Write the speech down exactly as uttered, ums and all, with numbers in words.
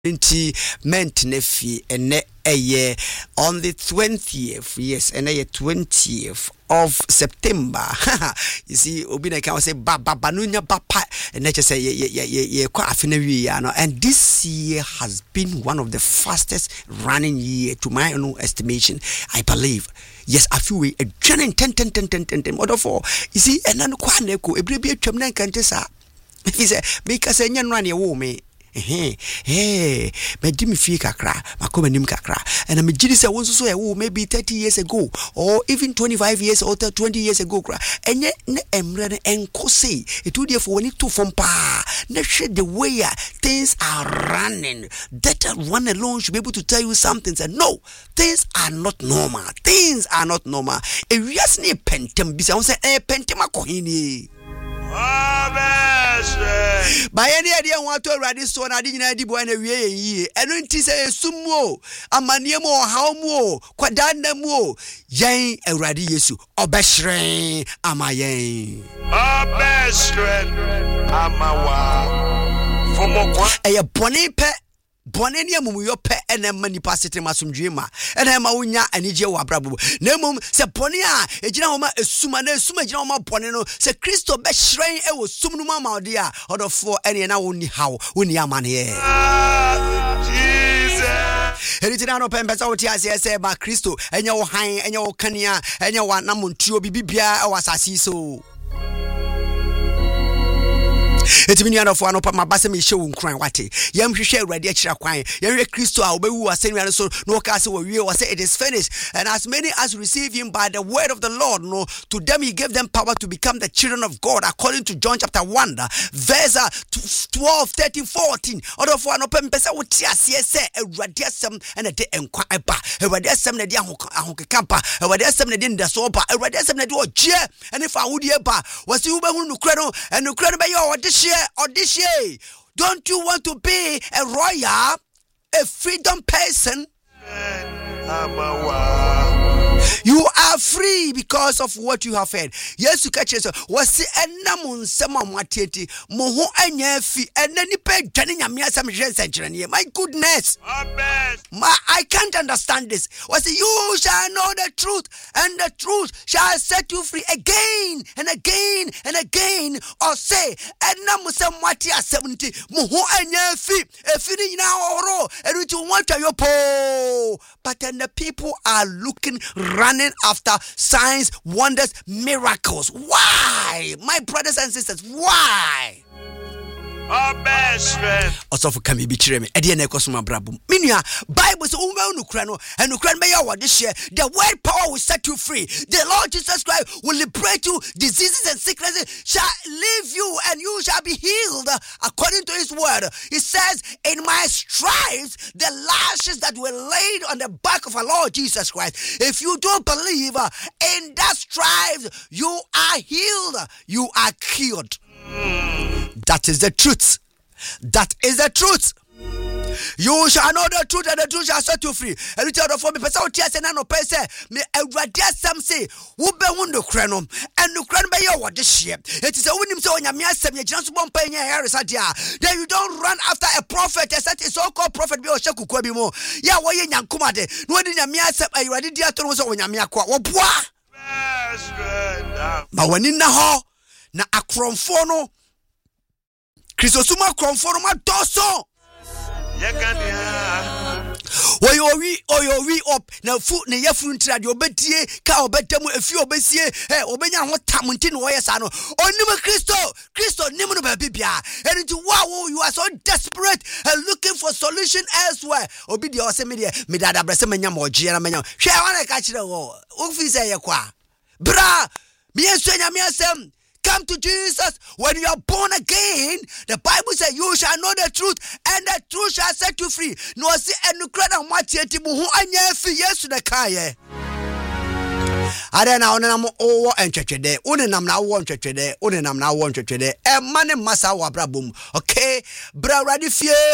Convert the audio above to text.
Inti meant nefi ene eye on the twentieth, yes, and a twentieth of September. You see, Obina can say Baba Banunya Bapa, and let's say ye ye ye ye quite afinawi, and this year has been one of the fastest running year to my own estimation, I believe. Yes, I feel a genuine ten ten ten ten ten ten order for you see, and then Quaneco, a baby champion can just he said, because a young run your woman. Hey, hey, me Jimmy Fee kakra, makoma nim kakra, and I'm a genius. I want to say, oh, maybe thirty years ago, or even twenty-five years or twenty years ago, and yet, ne emre and kose, it would for when it to from pa, ne shed the way things are running. That one alone should be able to tell you something. Say, no, things are not normal. Things are not normal. A yes, ne pentem, bisa, I say, eh, pentema kohini. By any idea, want to ready so I didn't idea when a year, and when tis a sumo, a maniamo, how more, quadanda mo, yang a ready yesu, or beshre, amaye. A beshre, amawa, for more a bonipe. Bonenia muyo pe ene mani pasite masumdwema ene ma wonya anije wa brabo na mum se bonia ejina homa esuma na esuma ejina homa bone no se Kristo be hyen e wo sum no ma ode a odofo ene na woni haw woni amane ye Jesus eritina no pempesa woti ase se ba Kristo enya wo han enya wo kanea enya wa namontuo bibibia e wasasi so It's been enough for an open my bassam show in crying what yam share radiation crying. Yam Christo, I will was saying so no castle we will say it is finished. And as many as receive him by the word of the Lord, no, to them he gave them power to become the children of God, according to John chapter one, verse twelve, thirteen, fourteen. Other for an open pesa would say a radiation and a day and quite a radiation the Campa, a radiation the din the soba, a radiation the door chair, and if I would hear was you who credit and the credit by your this year or this year. Don't you want to be a royal, a freedom person? You are free because of what you have heard. Yes, you catch yourself. Was it a namun sama mateti? Moho anya fi and then you pay Johnny Yamia some century. My goodness, my I can't understand this. Was it you shall know the truth, and the truth shall set you free again and again and again. Or say, and namun sama matia seventy. Moho anya fi a feeling now or and you want your po. But then the people are looking. Running after signs, wonders, miracles. Why? My brothers and sisters, why? Our best friend. Also for kami bichire me. Edi ene kosuma brabo. Minia Bible say umbe unukrano and ukran be ya wade share. The word power will set you free. The Lord Jesus Christ will liberate you. Diseases and sicknesses shall leave you and you shall be healed according to his word. He says, in my stripes, the lashes that were laid on the back of our Lord Jesus Christ. If you don't believe in that stripes, you are healed. You are cured. That is the truth. That is the truth. You shall know the truth, and the truth shall set you free. And you tell the former person, yes, and no person, me a radius some say, who be window cranum, and the cran by your what this year. It is a winning so in your miasem, you just won't pay your hair. Then you don't run after a prophet, as that is so called prophet, be or shaku quabimo. Ya, why in your kumade, no in your miasem, I ready dear to know when your miaqua, what bois. But when in the hall, na akronfono Christosuma kronfono ma doso yakania oyo wi oyo wi op na fu ne yafuru ntira de obedie ka obedam afi obesie eh obenya ho tamunti no yesa no onim Christo Christo nim no ba bibia and to wow you are so desperate and looking for solution elsewhere obi de o se me de me dada brese menya mo gye na menya hwe wana ka kire wo ofi se ye kwa bra me ensuanya me asem. Come to Jesus. When you are born again, the Bible says you shall know the truth, and the truth shall set you free. No see and nukrana matieti muhu anya fi Yesu na kaye. Adena onenam owo enchechede. Onenam na wo enchechede. Onenam na wo enchechede. E mane masa wa brabum. Okay? Bra radi fie.